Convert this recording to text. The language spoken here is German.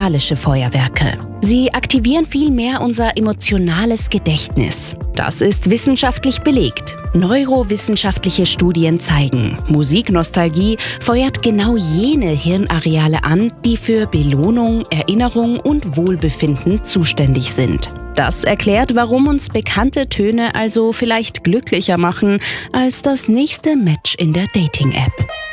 musikalische Feuerwerke. Sie aktivieren vielmehr unser emotionales Gedächtnis. Das ist wissenschaftlich belegt. Neurowissenschaftliche Studien zeigen, Musiknostalgie feuert genau jene Hirnareale an, die für Belohnung, Erinnerung und Wohlbefinden zuständig sind. Das erklärt, warum uns bekannte Töne also vielleicht glücklicher machen als das nächste Match in der Dating-App.